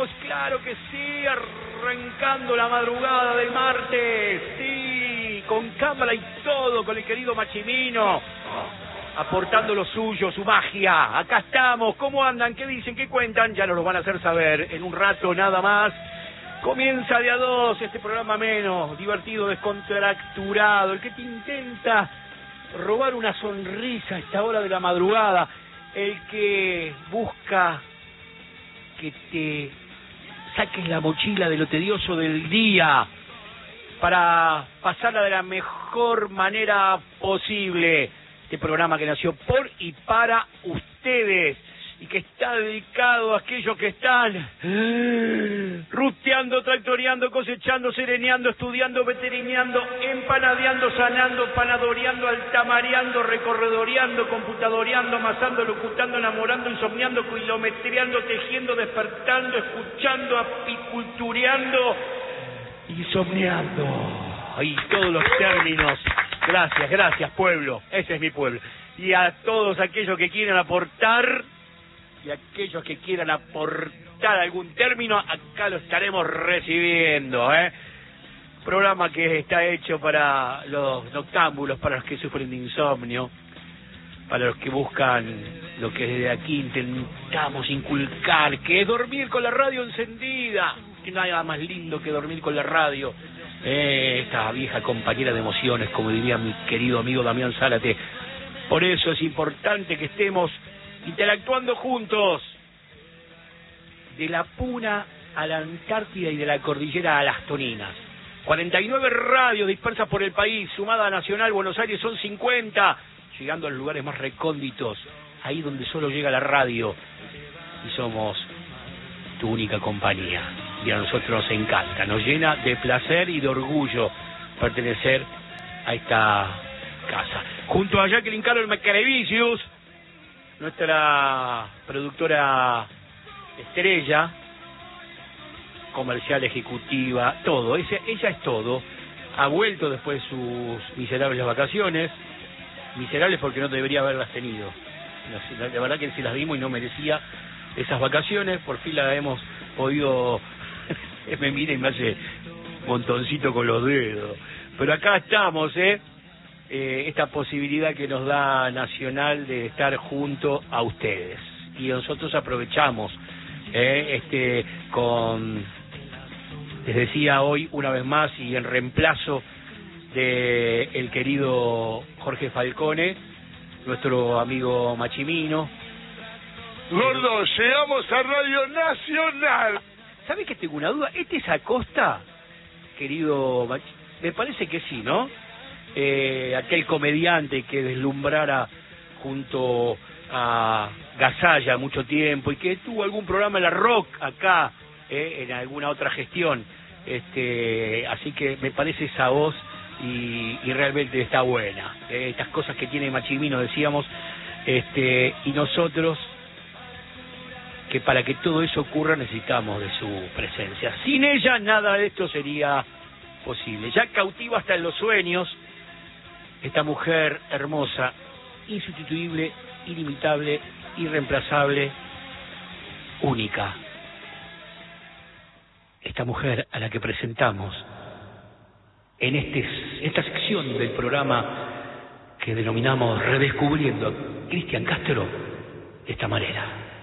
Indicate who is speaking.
Speaker 1: estamos, claro que sí, arrancando la madrugada del martes, sí, con cámara y todo, con el querido Machimino, aportando lo suyo, su magia. Acá estamos, ¿cómo andan? ¿Qué dicen? ¿Qué cuentan? Ya nos lo van a hacer saber en un rato nada más. Comienza de a dos este programa menos divertido, descontracturado, el que te intenta robar una sonrisa a esta hora de la madrugada, el que busca que te saques la mochila de lo tedioso del día para pasarla de la mejor manera posible. Este programa que nació por y para ustedes y que está dedicado a aquellos que están ruteando, tractoreando, cosechando, sereneando, estudiando, veterineando, empanadeando, sanando, panadoreando, altamareando, recorredoreando, computadoreando, amasando, locutando, enamorando, insomniando, kilometreando, tejiendo, despertando, escuchando, apicultureando, insomniando. Y todos los términos. Gracias, pueblo. Ese es mi pueblo. Y a todos aquellos que quieran aportar, y aquellos que quieran aportar algún término, acá lo estaremos recibiendo, Programa que está hecho para los noctámbulos, para los que sufren de insomnio, para los que buscan lo que desde aquí intentamos inculcar, que es dormir con la radio encendida. Que no hay nada más lindo que dormir con la radio. Esta vieja compañera de emociones, como diría mi querido amigo Damián Zárate. Por eso es importante que estemos interactuando juntos, de la Puna a la Antártida y de la cordillera a las Toninas. 49 radios dispersas por el país, sumada a Nacional Buenos Aires son 50, llegando a los lugares más recónditos, ahí donde solo llega la radio, y somos tu única compañía. Y a nosotros nos encanta, nos llena de placer y de orgullo pertenecer a esta casa. Junto a Jacqueline Carol Macarevicius, nuestra productora estrella, comercial, ejecutiva, todo. Ella es todo. Ha vuelto después de sus miserables vacaciones. Miserables porque no debería haberlas tenido. La verdad que se las dimos y no merecía esas vacaciones. Por fin las hemos podido... Me mira y me hace montoncito con los dedos. Pero acá estamos, esta posibilidad que nos da Nacional de estar junto a ustedes. Y nosotros aprovechamos, les decía hoy una vez más y en reemplazo de el querido Jorge Falcone, nuestro amigo Machimino.
Speaker 2: Gordo, llegamos a Radio Nacional.
Speaker 1: ¿Sabes que tengo una duda? ¿Este es Acosta, querido Machimino? Me parece que sí, ¿no? Aquel comediante que deslumbrara junto a Gasalla mucho tiempo y que tuvo algún programa en la Rock acá, en alguna otra gestión. Así que me parece esa voz y realmente está buena. Estas cosas que tiene Machimino, decíamos, y nosotros, que para que todo eso ocurra necesitamos de su presencia. Sin ella nada de esto sería posible. Ya cautiva hasta en los sueños, esta mujer hermosa, insustituible, inimitable, irreemplazable, única. Esta mujer a la que presentamos en esta sección del programa que denominamos Redescubriendo a Cristian Castro de esta manera.